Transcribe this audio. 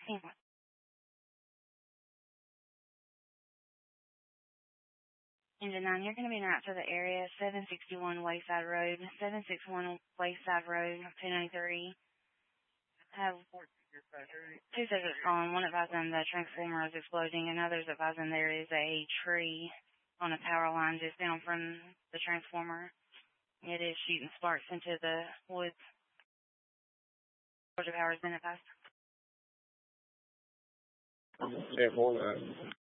Engine 9, you're going to be route to the area, 761 Wayside Road, 761 Wayside Road, 293. Have two subjects calling, one advising the transformer is exploding, and others advising there is a tree on a power line just down from the transformer. It is shooting sparks into the woods. Georgia Power has been advised. Yeah,